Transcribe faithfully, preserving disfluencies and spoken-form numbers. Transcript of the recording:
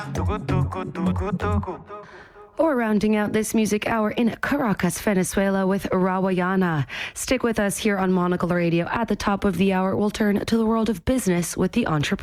Or rounding out this music hour in Caracas, Venezuela with Rawayana. Stick with us here on Monocle Radio. At the top of the hour, we'll turn to the world of business with the entrepreneur.